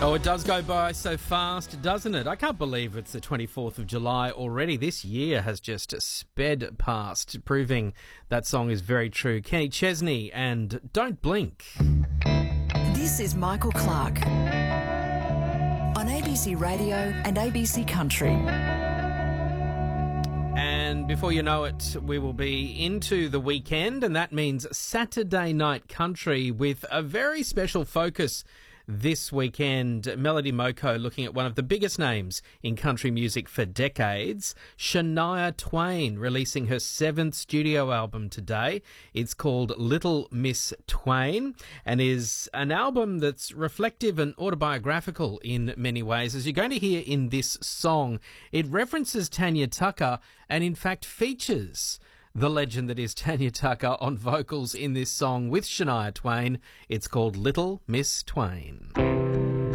Oh, it does go by so fast, doesn't it? I can't believe it's the 24th of July already. This year has just sped past, proving that song is very true. Kenny Chesney and Don't Blink. This is Michael Clark on ABC Radio and ABC Country. And before you know it, we will be into the weekend, and that means Saturday Night Country with a very special focus this weekend. Melody Moko looking at one of the biggest names in country music for decades, Shania Twain, releasing her 7th studio album today. It's called Little Miss Twain and is an album that's reflective and autobiographical in many ways. As you're going to hear in this song, it references Tanya Tucker and in fact features the legend that is Tanya Tucker on vocals in this song with Shania Twain. It's called Little Miss Twain.